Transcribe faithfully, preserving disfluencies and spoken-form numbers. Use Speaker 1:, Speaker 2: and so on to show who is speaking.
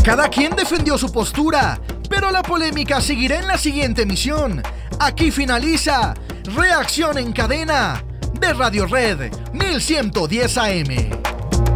Speaker 1: Cada quien defendió su postura, pero la polémica seguirá en la siguiente emisión. Aquí finaliza Reacción en Cadena de Radio Red mil ciento diez A M.